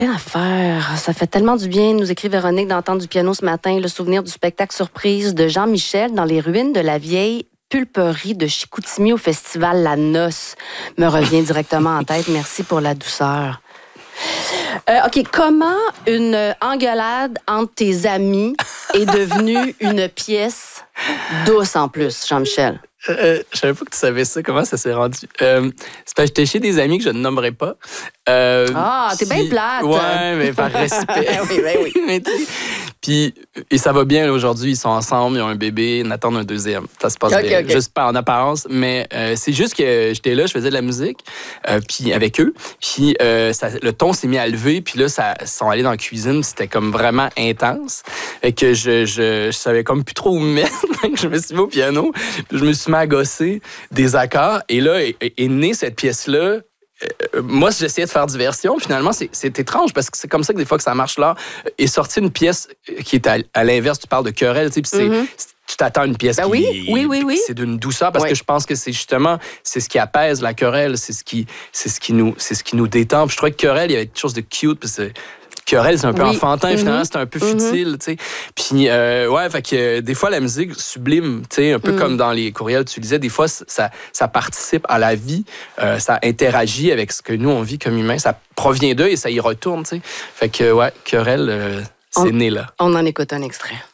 Quelle affaire. Ça fait tellement du bien, nous écrit Véronique, d'entendre du piano ce matin. Le souvenir du spectacle surprise de Jean-Michel dans les ruines de la vieille pulperie de Chicoutimi au festival La Noce me revient directement en tête. Merci pour la douceur. OK, comment une engueulade entre tes amis est devenue une pièce douce en plus, Jean-Michel? Je savais pas que tu savais ça. Comment ça s'est rendu? C'est parce que j'étais chez des amis que je ne nommerai pas. T'es bien plate. Ouais, mais par respect. oui. Mais puis, et ça va bien aujourd'hui. Ils sont ensemble, ils ont un bébé, ils attendent un deuxième. Ça se passe bien. Okay. Juste pas en apparence, mais c'est juste que j'étais là, je faisais de la musique, puis avec eux. Puis le ton s'est mis à lever, puis là, ils sont allés dans la cuisine, c'était comme vraiment intense. Fait que je savais comme plus trop où me mettre. Je me suis mis au piano, puis je me suis mis à gosser des accords. Et là, est née cette pièce-là. Moi, j'essayais de faire diversion. Finalement, c'est étrange parce que c'est comme ça que des fois que ça marche là. Est sortie une pièce qui est à l'inverse. Tu parles de querelle, tu sais, puis tu t'attends à une pièce oui. C'est d'une douceur parce que je pense que c'est justement c'est ce qui apaise la querelle, c'est ce qui nous détend. Puis je trouvais que querelle, il y avait quelque chose de cute parce que querelle, c'est un peu enfantin, finalement, c'est un peu futile, tu sais. Puis, fait que des fois, la musique sublime, tu sais, un peu comme dans les courriels, tu disais, des fois, ça participe à la vie, ça interagit avec ce que nous, on vit comme humains, ça provient d'eux et ça y retourne, tu sais. Fait que, querelle, c'est né là. On en écoute un extrait.